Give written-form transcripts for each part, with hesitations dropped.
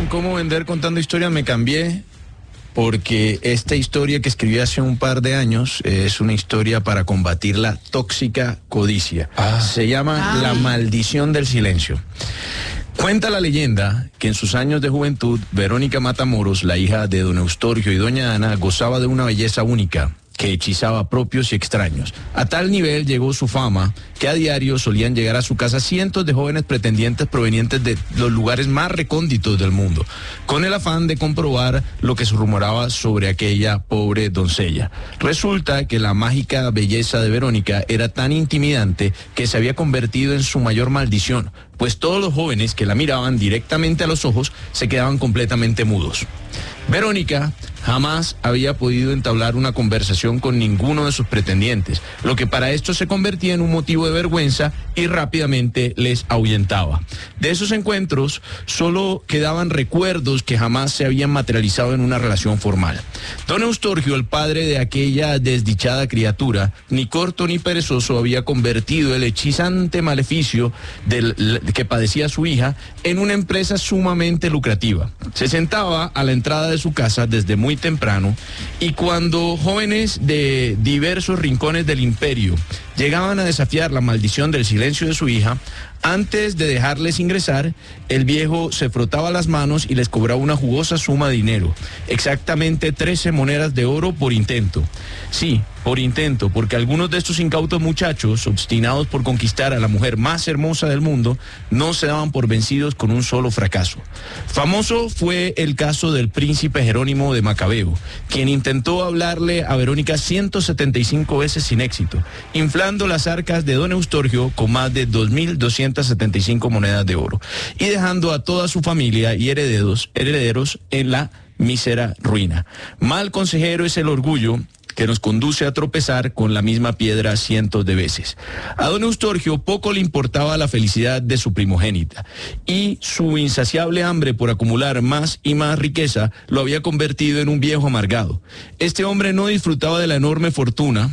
cómo vender contando historias, me cambié porque esta historia que escribí hace un par de años es una historia para combatir la tóxica codicia. Se llama La maldición del silencio. Cuenta la leyenda que en sus años de juventud, Verónica Matamoros, la hija de don Eustorgio y doña Ana, gozaba de una belleza única que hechizaba a propios y extraños. A tal nivel llegó su fama que a diario solían llegar a su casa cientos de jóvenes pretendientes provenientes de los lugares más recónditos del mundo, con el afán de comprobar lo que se rumoraba sobre aquella pobre doncella. Resulta que la mágica belleza de Verónica era tan intimidante que se había convertido en su mayor maldición, pues todos los jóvenes que la miraban directamente a los ojos se quedaban completamente mudos. Verónica jamás había podido entablar una conversación con ninguno de sus pretendientes, lo que para esto se convertía en un motivo de vergüenza y rápidamente les ahuyentaba. De esos encuentros solo quedaban recuerdos que jamás se habían materializado en una relación formal. Don Eustorgio, el padre de aquella desdichada criatura, ni corto ni perezoso, había convertido el hechizante maleficio que padecía su hija en una empresa sumamente lucrativa. Se sentaba a la entrada de su casa desde muy temprano, y cuando jóvenes de diversos rincones del imperio llegaban a desafiar la maldición del silencio de su hija, antes de dejarles ingresar, el viejo se frotaba las manos y les cobraba una jugosa suma de dinero, exactamente 13 monedas de oro por intento. Sí, por intento, porque algunos de estos incautos muchachos, obstinados por conquistar a la mujer más hermosa del mundo, no se daban por vencidos con un solo fracaso. Famoso fue el caso del príncipe Jerónimo de Macabeo, quien intentó hablarle a Verónica 175 veces sin éxito, inflando las arcas de don Eustorgio con más de 2.275 monedas de oro, y dejando a toda su familia y herederos en la mísera ruina. Mal consejero es el orgullo que nos conduce a tropezar con la misma piedra cientos de veces. A don Eustorgio poco le importaba la felicidad de su primogénita, y su insaciable hambre por acumular más y más riqueza lo había convertido en un viejo amargado. Este hombre no disfrutaba de la enorme fortuna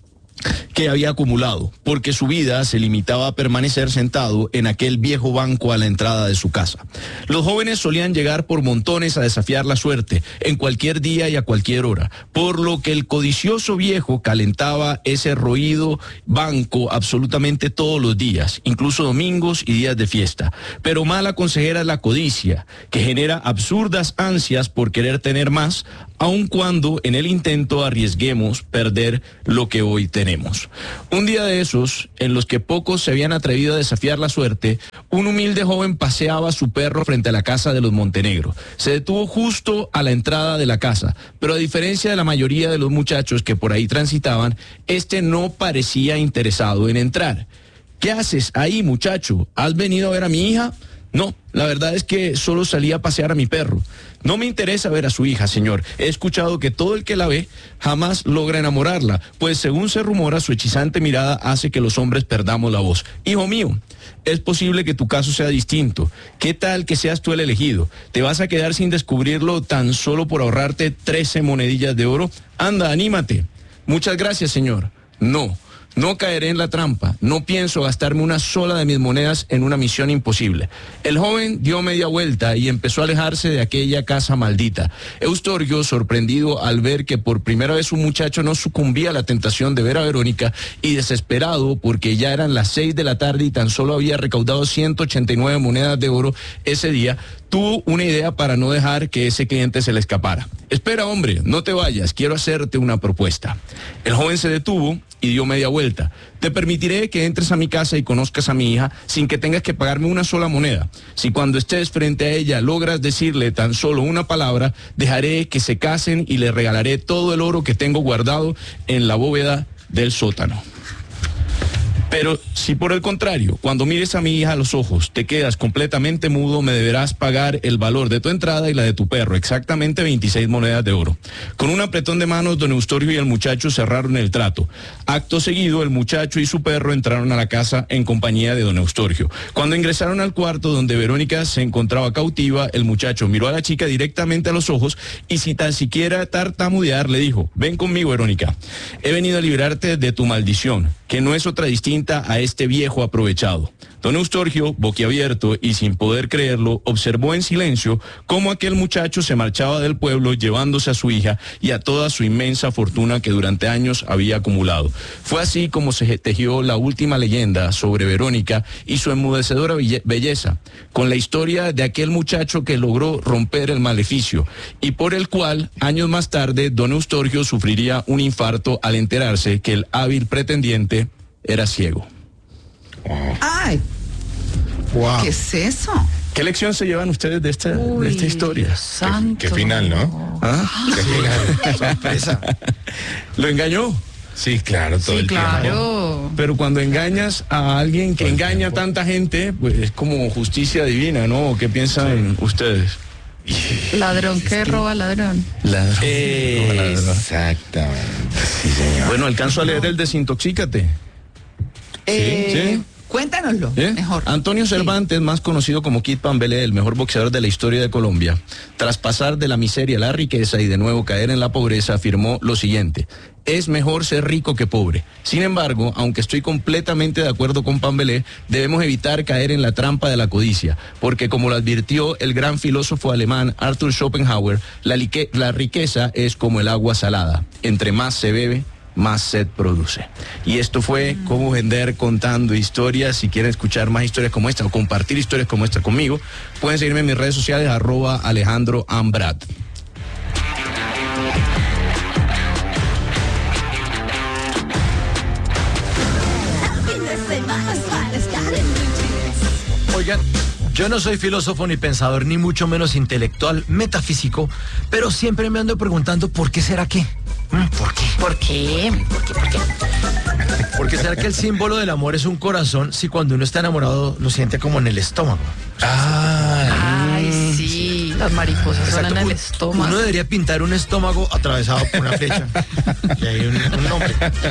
que había acumulado, porque su vida se limitaba a permanecer sentado en aquel viejo banco a la entrada de su casa. Los jóvenes solían llegar por montones a desafiar la suerte, en cualquier día y a cualquier hora, por lo que el codicioso viejo calentaba ese roído banco absolutamente todos los días, incluso domingos y días de fiesta. Pero mala consejera es la codicia, que genera absurdas ansias por querer tener más, aun cuando en el intento arriesguemos perder lo que hoy tenemos. Un día de esos, en los que pocos se habían atrevido a desafiar la suerte, un humilde joven paseaba a su perro frente a la casa de los Montenegro. Se detuvo justo a la entrada de la casa, pero a diferencia de la mayoría de los muchachos que por ahí transitaban, este no parecía interesado en entrar. ¿Qué haces ahí, muchacho? ¿Has venido a ver a mi hija? No, la verdad es que solo salí a pasear a mi perro. No me interesa ver a su hija, señor. He escuchado que todo el que la ve jamás logra enamorarla, pues según se rumora, su hechizante mirada hace que los hombres perdamos la voz. Hijo mío, es posible que tu caso sea distinto. ¿Qué tal que seas tú el elegido? ¿Te vas a quedar sin descubrirlo tan solo por ahorrarte 13 monedillas de oro? Anda, anímate. Muchas gracias, señor. No caeré en la trampa. No pienso gastarme una sola de mis monedas en una misión imposible. El joven dio media vuelta y empezó a alejarse de aquella casa maldita. Eustorgio, sorprendido al ver que por primera vez un muchacho no sucumbía a la tentación de ver a Verónica, y desesperado porque ya eran las 6 de la tarde y tan solo había recaudado 189 monedas de oro ese día, tuvo una idea para no dejar que ese cliente se le escapara. Espera, hombre, no te vayas, quiero hacerte una propuesta. El joven se detuvo y dio media vuelta. Te permitiré que entres a mi casa y conozcas a mi hija sin que tengas que pagarme una sola moneda. Si cuando estés frente a ella logras decirle tan solo una palabra, dejaré que se casen y le regalaré todo el oro que tengo guardado en la bóveda del sótano. Pero si por el contrario, cuando mires a mi hija a los ojos, te quedas completamente mudo, me deberás pagar el valor de tu entrada y la de tu perro, exactamente 26 monedas de oro. Con un apretón de manos, don Eustorgio y el muchacho cerraron el trato. Acto seguido, el muchacho y su perro entraron a la casa en compañía de don Eustorgio. Cuando ingresaron al cuarto donde Verónica se encontraba cautiva, el muchacho miró a la chica directamente a los ojos y sin tan siquiera tartamudear le dijo: ven conmigo, Verónica. He venido a liberarte de tu maldición, que no es otra distinta presenta a este viejo aprovechado. Don Eustorgio, boquiabierto y sin poder creerlo, observó en silencio cómo aquel muchacho se marchaba del pueblo llevándose a su hija y a toda su inmensa fortuna que durante años había acumulado. Fue así como se tejió la última leyenda sobre Verónica y su enmudecedora belleza, con la historia de aquel muchacho que logró romper el maleficio y por el cual, años más tarde, don Eustorgio sufriría un infarto al enterarse que el hábil pretendiente era ciego. ¡Ay! Wow. ¿Qué es eso? ¿Qué lección se llevan ustedes de esta historia? Dios santo. Qué final, ¿no? ¿Ah? Qué final. Sorpresa. ¿Lo engañó? Sí, claro, todo Sí, el tiempo. claro. Pero cuando engañas a alguien que Todo el engaña a tiempo. tanta gente, pues es como justicia divina, ¿no? ¿Qué piensan ustedes? Ladrón que roba ladrón. Ladrón. Exactamente, sí, señor. Bueno, alcanzo a leer el Desintoxícate. sí. Cuéntanoslo, ¿Eh? mejor. Antonio Cervantes, más conocido como Kid Pambelé, el mejor boxeador de la historia de Colombia, tras pasar de la miseria a la riqueza y de nuevo caer en la pobreza, afirmó lo siguiente: es mejor ser rico que pobre. Sin embargo, aunque estoy completamente de acuerdo con Pambelé, debemos evitar caer en la trampa de la codicia, porque como lo advirtió el gran filósofo alemán Arthur Schopenhauer, la riqueza es como el agua salada. Entre más se bebe, más sed produce. Y esto fue Cómo Vender contando historias. Si quieren escuchar más historias como esta o compartir historias como esta conmigo, pueden seguirme en mis redes sociales @AlejandroAmbrat. Oigan, yo no soy filósofo ni pensador, ni mucho menos intelectual, metafísico, pero siempre me ando preguntando ¿por qué será que? ¿Por qué? ¿Por qué? ¿Por qué será que el símbolo del amor es un corazón si cuando uno está enamorado lo siente como en el estómago? Ay, sí, las mariposas son en el estómago. Uno debería pintar un estómago atravesado por una flecha. Y hay un nombre.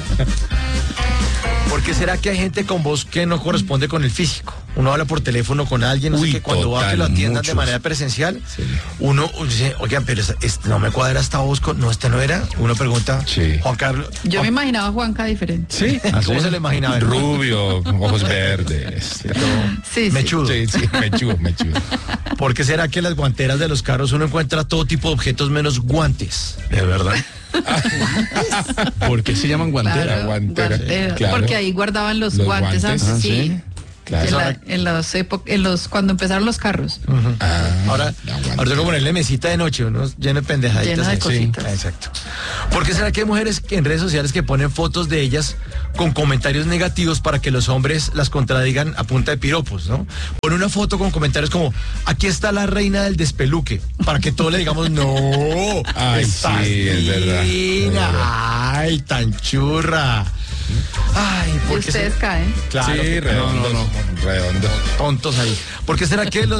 ¿Por qué será que hay gente con voz que no corresponde con el físico? Uno habla por teléfono con alguien, no sé qué, cuando va a que lo atiendan de manera presencial, uno dice, oigan, pero no me cuadra esta voz, no, este no era. Uno pregunta, Sí. Juan Carlos. Yo me imaginaba a Juanca diferente. Sí, ¿Cómo se le imaginaba? rubio, ojos verdes. Sí, sí. Mechudo. Sí, sí, mechudo. ¿Por qué será que en las guanteras de los carros uno encuentra todo tipo de objetos menos guantes? ¿De verdad? ¿Por qué se llaman guanteras? Claro, guantera, guantera, claro. porque ahí guardaban los Los guantes guantes. antes, sí. ¿sí? Claro. Cuando empezaron los carros. Ahora tengo que ponerle mesita de noche, uno lleno de pendejaditas. Lleno de ahí. cositas. Exacto. ¿Por qué será que hay mujeres en redes sociales que ponen fotos de ellas con comentarios negativos para que los hombres las contradigan a punta de piropos, ¿no? Pone una foto con comentarios como, aquí está la reina del despeluque, para que todos le digamos, no, Ay, estás sí, es verdad, es divina, verdad. ay, tan churra. Ay, Y ¿por qué ustedes caen. Claro, Sí, redondos, redondos. tontos ahí. ¿Por qué será que los